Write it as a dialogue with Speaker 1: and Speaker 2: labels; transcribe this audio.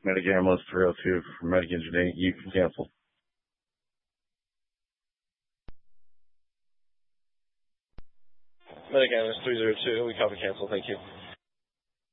Speaker 1: Medic Ambulance 302 for Medic Engineering. You can cancel.
Speaker 2: Medic Ambulance 302, we copy cancel. Thank you.